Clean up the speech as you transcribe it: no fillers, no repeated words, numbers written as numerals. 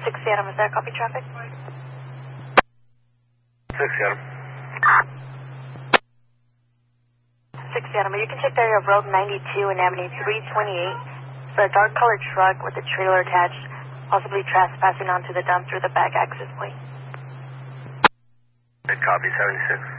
6 Seattle, is that copy traffic? 6 Seattle. 6 Seattle, you can check the area of Road 92 and Avenue 328 for a dark colored truck with a trailer attached, possibly trespassing onto the dump through the back access point. Copy 76.